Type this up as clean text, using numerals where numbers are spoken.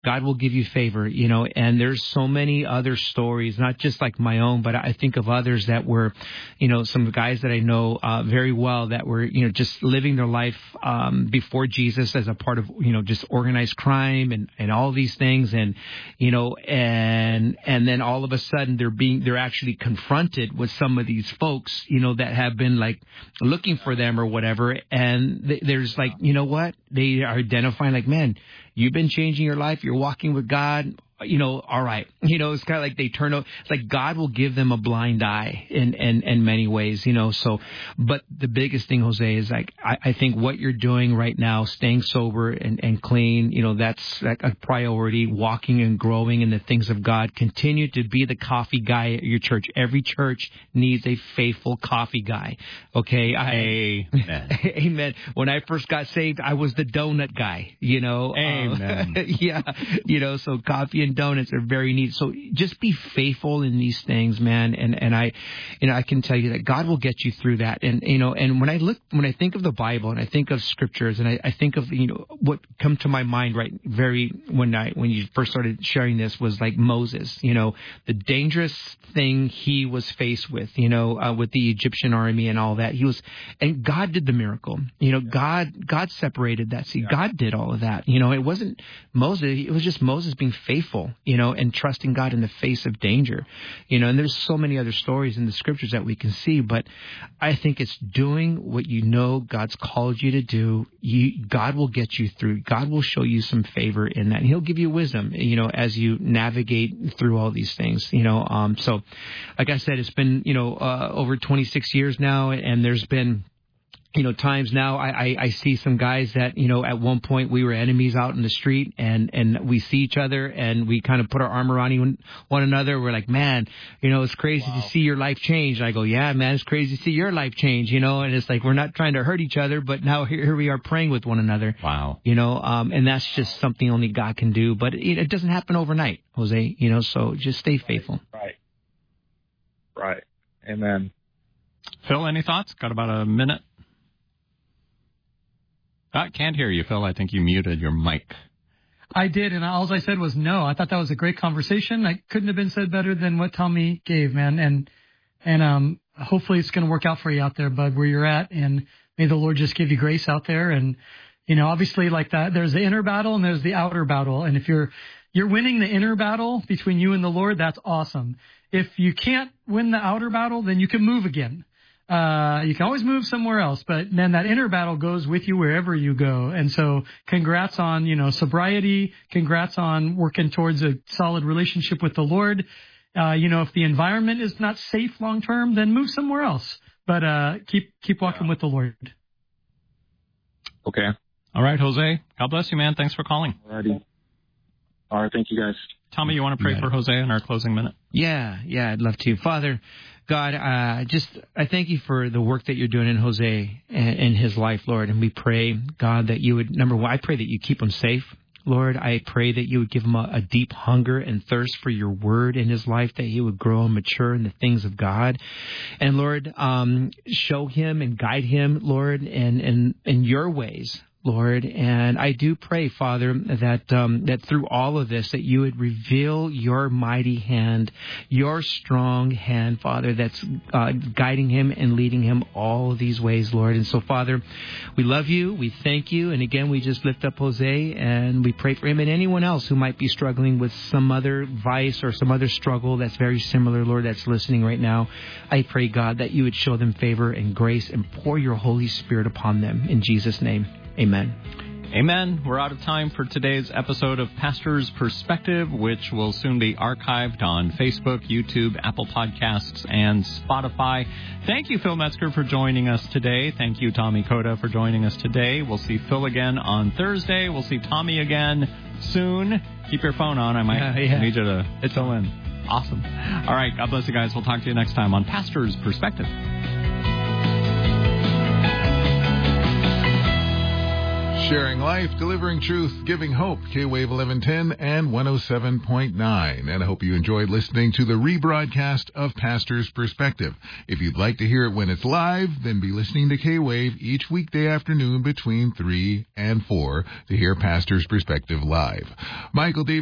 God will give you favor, and there's so many other stories, not just like my own, but I think of others that were, some guys that I know very well that were, just living their life before Jesus as a part of, just organized crime and all these things. And, and then all of a sudden they're actually confronted with some of these folks, that have been like looking for them or whatever. And there's like, what? They are identifying like, man, you've been changing your life. You're walking with God. All right. It's kind of like they turn out. It's like God will give them a blind eye in many ways, so, but the biggest thing, Jose, is like, I think what you're doing right now, staying sober and clean, that's like a priority, walking and growing in the things of God. Continue to be the coffee guy at your church. Every church needs a faithful coffee guy. Okay. Amen. Amen. When I first got saved, I was the donut guy, Amen. Yeah. So coffee and donuts are very neat. So just be faithful in these things, man. And I can tell you that God will get you through that. And, and when I think of the Bible and I think of scriptures and I think of, what come to my mind, right, when you first started sharing this was like Moses, the dangerous thing he was faced with, with the Egyptian army and all that. And God did the miracle. God separated that sea. God did all of that. It wasn't Moses. It was just Moses being faithful, and trusting God in the face of danger, and there's so many other stories in the scriptures that we can see, but I think it's doing what God's called you to do. God will get you through. God will show you some favor in that, and He'll give you wisdom, as you navigate through all these things, so like I said, it's been, over 26 years now, and there's been times now I see some guys that, at one point we were enemies out in the street and we see each other and we kind of put our arm around one another. We're like, man, it's crazy to see your life change. And I go, yeah, man, it's crazy to see your life change, and it's like, we're not trying to hurt each other, but now here we are praying with one another. Wow. And that's just something only God can do, but it doesn't happen overnight, Jose, so just stay faithful. Right. Amen. Phil, any thoughts? Got about a minute. I can't hear you, Phil. I think you muted your mic. I did, and all I said was no. I thought that was a great conversation. I couldn't have been said better than what Tommy gave, man. And hopefully it's going to work out for you out there, bud, where you're at. And may the Lord just give you grace out there. And, obviously like that, there's the inner battle and there's the outer battle. And if you're winning the inner battle between you and the Lord, that's awesome. If you can't win the outer battle, then you can move again. You can always move somewhere else, but then that inner battle goes with you wherever you go. And so congrats on, sobriety. Congrats on working towards a solid relationship with the Lord. If the environment is not safe long term, then move somewhere else. But keep walking with the Lord. Okay. All right, Jose. God bless you, man. Thanks for calling. Alrighty. All right. Thank you, guys. Tommy, you want to pray for Jose in our closing minute? Yeah, I'd love to. Father God, I thank you for the work that you're doing in Jose and in his life, Lord. And we pray, God, that you would, number one, I pray that you keep him safe. Lord, I pray that you would give him a deep hunger and thirst for your word in his life, that he would grow and mature in the things of God. And Lord, show him and guide him, Lord, in your ways, Lord. And I do pray, Father, that through all of this, that you would reveal your mighty hand, your strong hand, Father, that's guiding him and leading him all of these ways, Lord. And so, Father, we love you. We thank you. And again, we just lift up Jose and we pray for him and anyone else who might be struggling with some other vice or some other struggle that's very similar, Lord, that's listening right now. I pray, God, that you would show them favor and grace and pour your Holy Spirit upon them. In Jesus' name. Amen. Amen. We're out of time for today's episode of Pastor's Perspective, which will soon be archived on Facebook, YouTube, Apple Podcasts, and Spotify. Thank you, Phil Metzger, for joining us today. Thank you, Tommy Cota, for joining us today. We'll see Phil again on Thursday. We'll see Tommy again soon. Keep your phone on. I might need you to fill in. Awesome. All right. God bless you guys. We'll talk to you next time on Pastor's Perspective. Sharing life, delivering truth, giving hope. K-Wave 1110 and 107.9. And I hope you enjoyed listening to the rebroadcast of Pastor's Perspective. If you'd like to hear it when it's live, then be listening to K-Wave each weekday afternoon between 3 and 4 to hear Pastor's Perspective live. Michael David